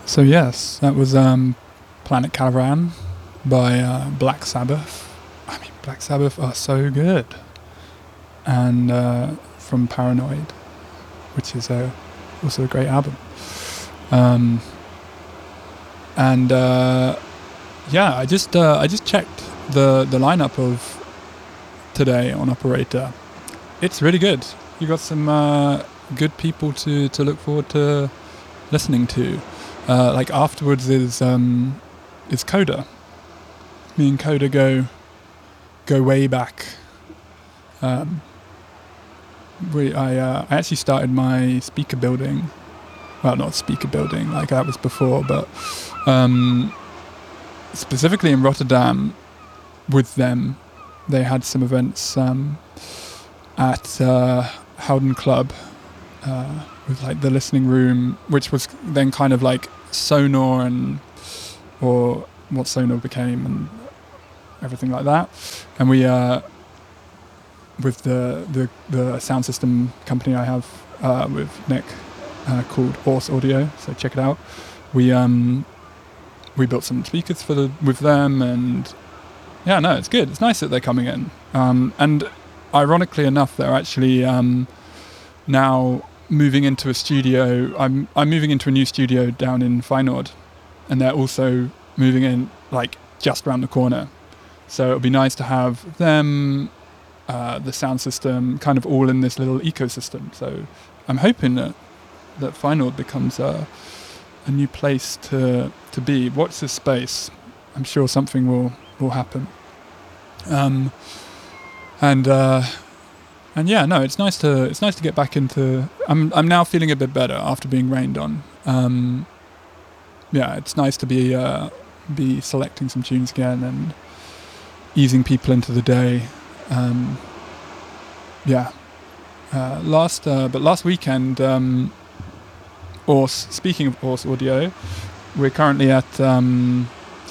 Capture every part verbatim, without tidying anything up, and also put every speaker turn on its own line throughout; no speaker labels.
So yes, that was um, Planet Caravan by uh, Black Sabbath. I mean, Black Sabbath are so good. And uh, from Paranoid, which is uh, also a great album. Um, and uh, yeah, I just uh, I just checked the the lineup of today on Operator. It's really good. You got some uh, good people to, to look forward to listening to. Uh, like afterwards is um, is Coda. Me and Coda go go way back. Um, we I uh, I actually started my speaker building. Well, not speaker building, like that was before, but um, specifically in Rotterdam with them, they had some events um, at uh, Howden Club uh, with like the listening room, which was then kind of like Sonar and or what Sonar became and everything like that. And we uh, with the, the the sound system company I have uh, with Nick uh, called Orse Audio, so check it out. We um we built some speakers for the with them, and yeah, no, it's good. It's nice that they're coming in. Um, and ironically enough, they're actually um, now moving into a studio. I'm I'm moving into a new studio down in Feyenoord, and they're also moving in like just around the corner. So it'll be nice to have them, uh, the sound system, kind of all in this little ecosystem. So I'm hoping that that Feyenoord becomes a, a new place to to be. Watch this space. I'm sure something will. will happen. Um, and uh, and yeah, no, it's nice to it's nice to get back into. I'm I'm now feeling a bit better after being rained on. Um, yeah, it's nice to be uh, be selecting some tunes again and easing people into the day. Um, yeah, uh, last uh, but last weekend, um, Orse. Speaking of Orse Audio, we're currently at. Um,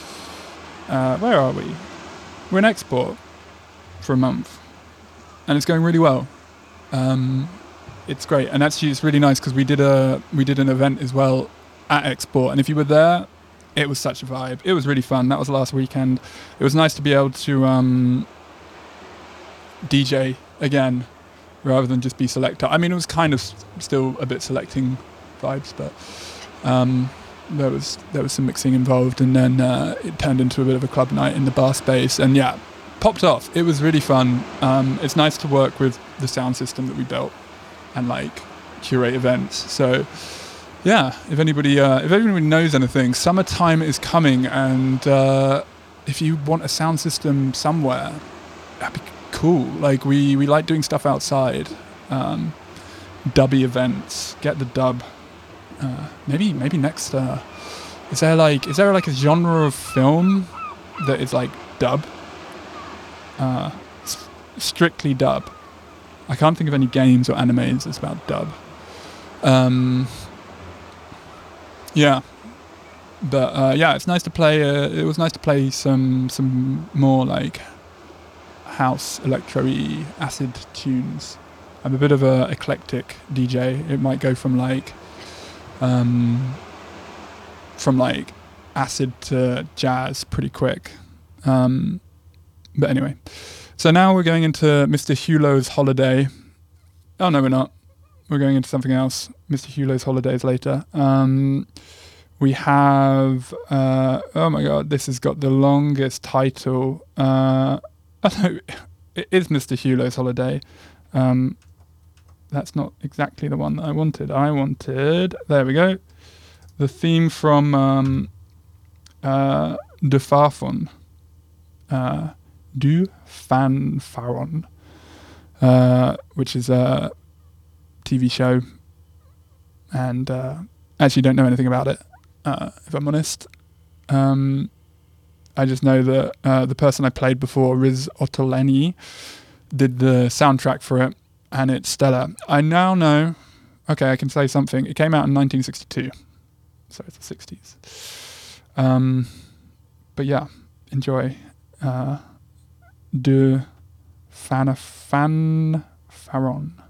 Uh, where are we? We're in Export for a month, and it's going really well. Um, it's great, and actually, it's really nice because we did a we did an event as well at Export, and if you were there, it was such a vibe. It was really fun. That was last weekend. It was nice to be able to um, D J again, rather than just be selector. I mean, it was kind of still a bit selecting vibes, but. Um, There was there was some mixing involved, and then uh, it turned into a bit of a club night in the bar space, and yeah, popped off. It was really fun. Um, it's nice to work with the sound system that we built and like curate events. So yeah, if anybody uh, if anybody knows anything, summertime is coming, and uh, if you want a sound system somewhere, that'd be cool. Like we we like doing stuff outside, um, dubby events. Get the dub. Uh, maybe maybe next uh, is there like is there like a genre of film that is like dub uh, s- strictly dub? I can't think of any games or animes that's about dub. Um, yeah, but uh, yeah, it's nice to play. Uh, it was nice to play some some more like house electro-y acid tunes. I'm a bit of a eclectic D J. It might go from like Um, from like acid to jazz pretty quick. Um, but anyway, so now we're going into Mister Hulot's Holiday. Oh no, we're not. We're going into something else. Mister Hulot's Holidays later. Um, we have, uh, oh my god, this has got the longest title. Uh, oh no, it is Mister Hulot's Holiday. Um, That's not exactly the one that I wanted. I wanted... There we go. The theme from um, uh, De Farfon. Uh, Du Fanfaron. Uh, which is a T V show. And uh, I actually don't know anything about it, uh, if I'm honest. Um, I just know that uh, the person I played before, Riz Ottolenghi, did the soundtrack for it. And it's stellar. I now know, okay, I can say something. It came out in nineteen sixty-two, so it's the sixties. Um, but yeah, enjoy. Uh, De Fanfaron.